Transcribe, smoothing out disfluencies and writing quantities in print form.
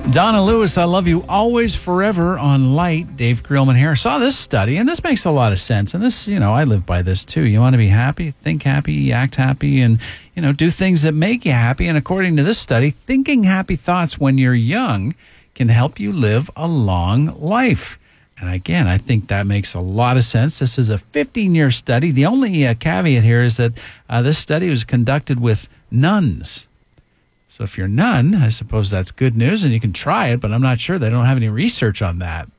Donna Lewis, I love you always, forever on Light. Dave Grillman here. Saw this study, and this makes a lot of sense. And this, I live by this too. You want to be happy, think happy, act happy, and, do things that make you happy. And according to this study, thinking happy thoughts when you're young can help you live a long life. And again, I think that makes a lot of sense. This is a 15-year study. The only caveat here is that this study was conducted with nuns. So if you're a nun, I suppose that's good news, and you can try it, but I'm not sure. They don't have any research on that.